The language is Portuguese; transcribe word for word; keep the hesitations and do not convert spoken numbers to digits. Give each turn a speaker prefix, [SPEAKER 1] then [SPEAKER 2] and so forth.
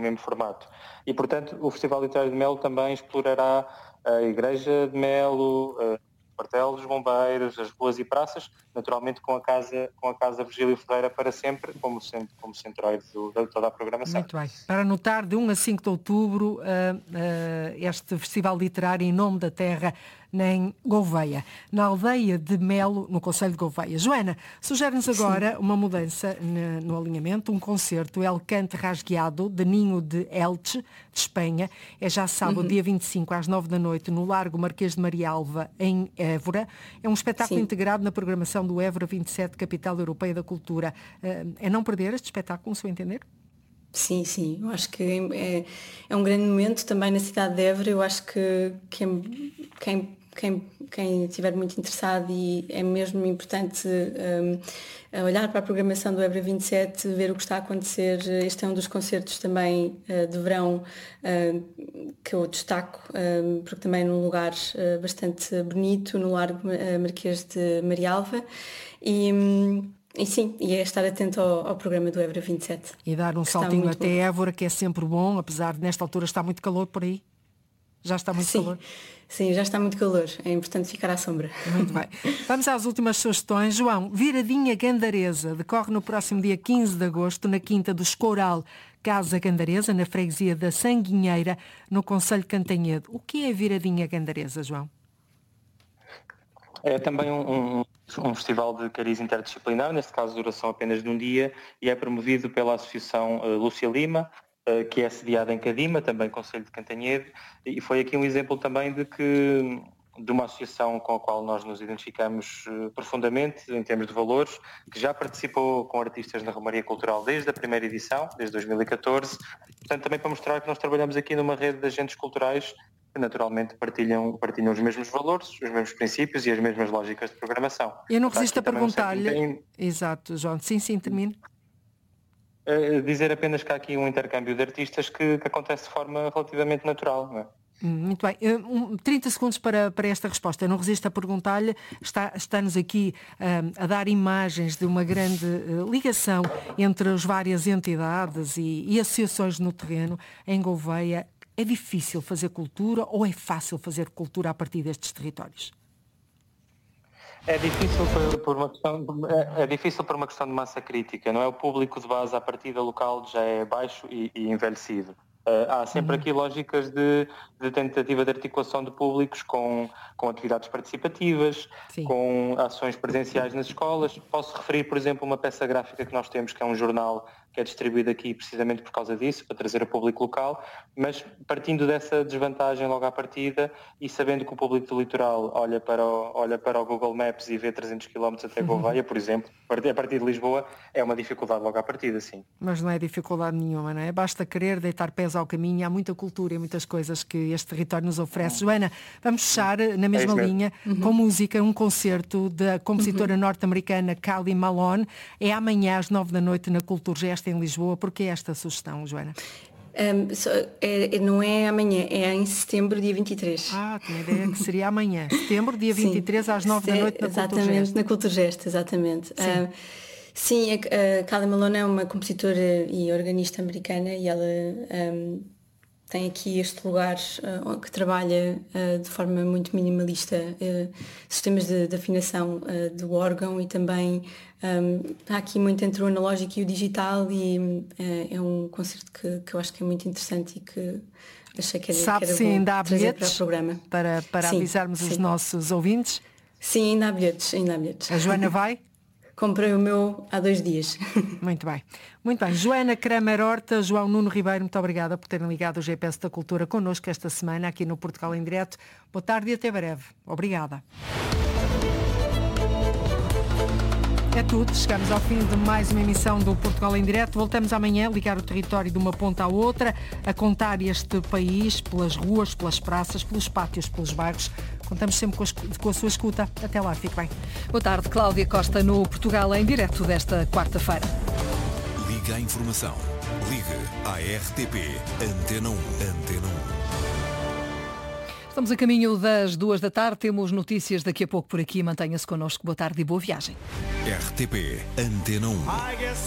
[SPEAKER 1] mesmo formato. E, portanto, o Festival Literário de Melo também explorará a Igreja de Melo, o quartel dos bombeiros, as ruas e praças, naturalmente com a Casa, com a casa Virgílio Ferreira para sempre, como centro, como centroide do, de toda a programação.
[SPEAKER 2] Muito bem. Para anotar, de um a cinco de outubro, uh, uh, este Festival Literário em Nome da Terra, em Gouveia, na aldeia de Melo, no concelho de Gouveia. Joana, sugere-nos agora Sim. uma mudança no, no alinhamento, um concerto El Cante Rasgueado, de Ninho de Elche, de Espanha. É já sábado, uhum. dia vinte e cinco, às nove da noite, no Largo Marquês de Marialva, em Évora. É um espetáculo Sim. integrado na programação do Évora vinte e sete, Capital Europeia da Cultura. Uh, é não perder este espetáculo, no seu entender?
[SPEAKER 3] Sim, sim, eu acho que é, é um grande momento também na cidade de Évora. Eu acho que quem, quem, quem, quem estiver muito interessado, e é mesmo importante um, olhar para a programação do Évora vinte e sete, ver o que está a acontecer. Este é um dos concertos também uh, de verão uh, que eu destaco, uh, porque também é num lugar uh, bastante bonito, no Largo uh, Marquês de Marialva. E, um, E sim, e é estar atento ao, ao programa do Évora vinte e sete.
[SPEAKER 2] E dar um saltinho até bom. Évora, que é sempre bom, apesar de nesta altura estar muito calor por aí. Já está muito
[SPEAKER 3] sim,
[SPEAKER 2] calor?
[SPEAKER 3] Sim, já está muito calor. É importante ficar à sombra.
[SPEAKER 2] Muito bem. Vamos às últimas sugestões. João, Viradinha Gandaresa decorre no próximo dia quinze de agosto na Quinta do Escoural, Casa Gandaresa, na freguesia da Sanguinheira, no concelho de Cantanhedo. O que é a Viradinha Gandaresa, João?
[SPEAKER 1] É também um, um, um festival de cariz interdisciplinar, neste caso duração apenas de um dia, e é promovido pela Associação uh, Lúcia Lima, uh, que é sediada em Cadima, também Concelho de Cantanhedo, e foi aqui um exemplo também de que de uma associação com a qual nós nos identificamos uh, profundamente em termos de valores, que já participou com artistas na Romaria Cultural desde a primeira edição, desde dois mil e catorze, portanto também para mostrar que nós trabalhamos aqui numa rede de agentes culturais que naturalmente partilham, partilham os mesmos valores, os mesmos princípios e as mesmas lógicas de programação.
[SPEAKER 2] Eu não resisto a perguntar-lhe... Tem... Exato, João. Sim, sim, termino.
[SPEAKER 1] Uh, dizer apenas que há aqui um intercâmbio de artistas que, que acontece de forma relativamente natural, não é?
[SPEAKER 2] Muito bem. Um, trinta segundos para, para esta resposta. Eu não resisto a perguntar-lhe. Está, está-nos aqui um, a dar imagens de uma grande uh, ligação entre as várias entidades e, e associações no terreno, em Gouveia. É difícil fazer cultura ou é fácil fazer cultura a partir destes territórios?
[SPEAKER 1] É difícil por, por uma questão, é, é difícil por uma questão de massa crítica, não é? O público de base à partida local já é baixo e, e envelhecido. Uh, há sempre uhum. aqui lógicas de, de tentativa de articulação de públicos com, com atividades participativas, Sim. com ações presenciais nas escolas. Posso referir, por exemplo, uma peça gráfica que nós temos, que é um jornal que é distribuído aqui precisamente por causa disso, para trazer a público local, mas partindo dessa desvantagem logo à partida e sabendo que o público do litoral olha para o, olha para o Google Maps e vê trezentos quilómetros até Gouveia, por exemplo, a partir de Lisboa, é uma dificuldade logo à partida, sim.
[SPEAKER 2] Mas não é dificuldade nenhuma, não é? Basta querer deitar pés ao caminho. Há muita cultura e muitas coisas que este território nos oferece. Uhum. Joana, vamos fechar na mesma é linha, uhum. com música, um concerto da compositora uhum. norte-americana Kylie Malone. É amanhã às nove da noite na Culturgest em Lisboa. Por que esta sugestão, Joana?
[SPEAKER 3] Um, so, é, não é amanhã, é em setembro, dia vinte e três.
[SPEAKER 2] Ah, tinha ideia que seria amanhã. Setembro, dia vinte e três, sim, às nove da noite na Culturgest.
[SPEAKER 3] Exatamente, na Culturgest, exatamente. Sim. Um, sim, a, a Kylie Malone é uma compositora e organista americana e ela um, tem aqui este lugar uh, que trabalha uh, de forma muito minimalista uh, sistemas de, de afinação uh, do órgão, e também um, está aqui muito entre o analógico e o digital, e uh, é um concerto que, que eu acho que é muito interessante e que achei que era,
[SPEAKER 2] Sabe
[SPEAKER 3] que era
[SPEAKER 2] se
[SPEAKER 3] bom
[SPEAKER 2] ainda há
[SPEAKER 3] trazer
[SPEAKER 2] bilhetes
[SPEAKER 3] para o programa.
[SPEAKER 2] Para, para
[SPEAKER 3] sim,
[SPEAKER 2] avisarmos
[SPEAKER 3] sim.
[SPEAKER 2] os nossos ouvintes?
[SPEAKER 3] Sim, ainda há bilhetes, ainda há bilhetes.
[SPEAKER 2] A Joana vai?
[SPEAKER 3] Comprei o meu há dois dias.
[SPEAKER 2] Muito bem. Muito bem. Joana Kramer Horta, João Nuno Ribeiro, muito obrigada por terem ligado o G P S da Cultura connosco esta semana aqui no Portugal em Direto. Boa tarde e até breve. Obrigada. É tudo. Chegamos ao fim de mais uma emissão do Portugal em Direto. Voltamos amanhã a ligar o território de uma ponta à outra, a contar este país pelas ruas, pelas praças, pelos pátios, pelos bairros. Contamos sempre com a, com a sua escuta. Até lá, fique bem.
[SPEAKER 4] Boa tarde, Cláudia Costa, no Portugal em Direto desta quarta-feira.
[SPEAKER 5] Liga a informação. Ligue à R T P Antena um. Antena um.
[SPEAKER 4] Estamos a caminho das duas da tarde. Temos notícias daqui a pouco por aqui. Mantenha-se connosco. Boa tarde e boa viagem.
[SPEAKER 5] R T P Antena um.